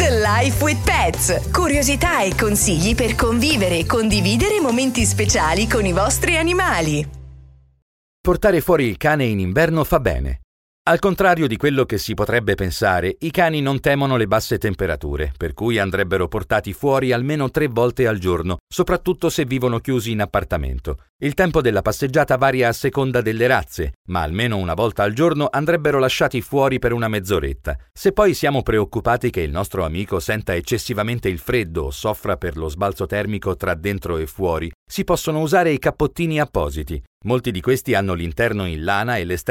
The Life with Pets. Curiosità e consigli per convivere e condividere momenti speciali con i vostri animali. Portare fuori il cane in inverno fa bene. Al contrario di quello che si potrebbe pensare, i cani non temono le basse temperature, per cui andrebbero portati fuori almeno 3 volte al giorno, soprattutto se vivono chiusi in appartamento. Il tempo della passeggiata varia a seconda delle razze, ma almeno una volta al giorno andrebbero lasciati fuori per una mezz'oretta. Se poi siamo preoccupati che il nostro amico senta eccessivamente il freddo o soffra per lo sbalzo termico tra dentro e fuori, si possono usare i cappottini appositi. Molti di questi hanno l'interno in lana e l'esterno